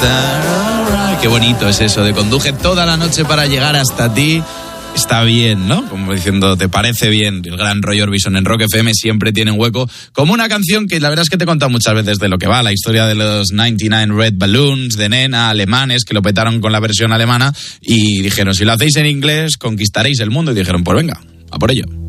Qué bonito es eso de conduje toda la noche para llegar hasta ti. Está bien, ¿no? Como diciendo, ¿te parece bien? El gran Roy Orbison en Rock FM siempre tiene un hueco. Como una canción que la verdad es que te he contado muchas veces de lo que va. La historia de los 99 Red Balloons, de Nena, alemanes, que lo petaron con la versión alemana. Y dijeron, si lo hacéis en inglés, conquistaréis el mundo. Y dijeron, pues venga, a por ello.